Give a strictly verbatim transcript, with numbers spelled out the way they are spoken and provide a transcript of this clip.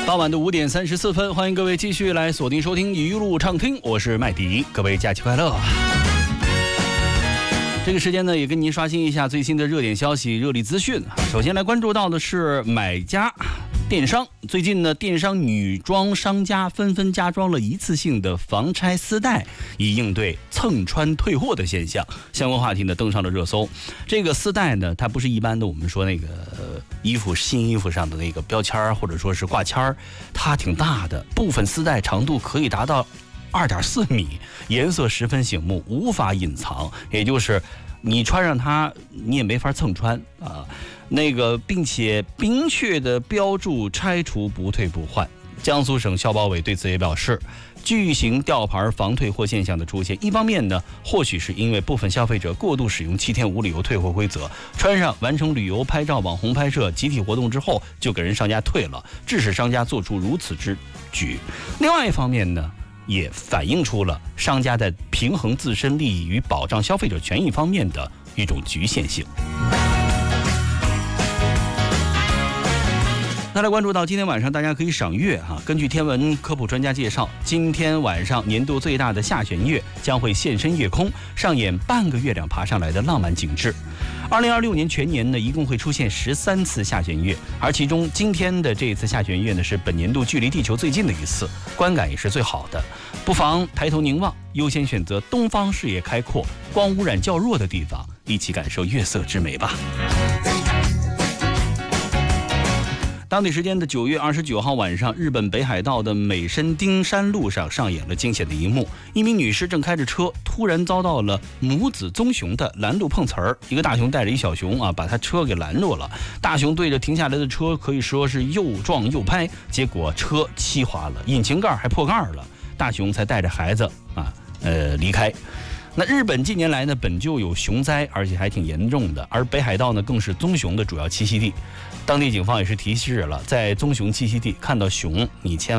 傍晚的五点三十四分，欢迎各位继续来锁定收听一路畅听，我是麦迪，各位假期快乐。这个时间呢，也跟您刷新一下最新的热点消息、热力资讯。首先来关注到的是买家电商，最近呢，电商女装商家纷纷加装了一次性的防拆丝带，以应对蹭穿退货的现象。相关话题呢登上了热搜。这个丝带呢，它不是一般的我们说那个、呃、衣服新衣服上的那个标签或者说是挂签，它挺大的，部分丝带长度可以达到二点四米，颜色十分醒目，无法隐藏，也就是你穿上它，你也没法蹭穿啊。那个，并且明确的标注拆除不退不换。江苏省消保委对此也表示，巨型吊牌防退货现象的出现，一方面呢，或许是因为部分消费者过度使用七天无理由退货规则，穿上完成旅游、拍照、网红拍摄、集体活动之后，就给人商家退了，致使商家做出如此之举。另外一方面呢，也反映出了商家在平衡自身利益与保障消费者权益方面的一种局限性。再来关注到今天晚上大家可以赏月哈、啊，根据天文科普专家介绍，今天晚上年度最大的下弦月将会现身夜空，上演半个月亮爬上来的浪漫景致。二零二六年全年呢，一共会出现十三次下弦月，而其中今天的这一次下弦月呢，是本年度距离地球最近的一次，观感也是最好的。不妨抬头凝望，优先选择东方视野开阔、光污染较弱的地方，一起感受月色之美吧。当地时间的九月二十九号晚上，日本北海道的美深丁山路上上演了惊险的一幕。一名女士正开着车，突然遭到了母子棕熊的拦路碰瓷儿。一个大熊带着一小熊啊，把他车给拦住了。大熊对着停下来的车可以说是又撞又拍，结果车漆花了，引擎盖还破盖了。大熊才带着孩子啊，呃离开。那日本近年来呢，本就有熊灾，而且还挺严重的，而北海道呢更是棕熊的主要栖息地。当地警方也是提示了，在棕熊栖息地看到熊，你千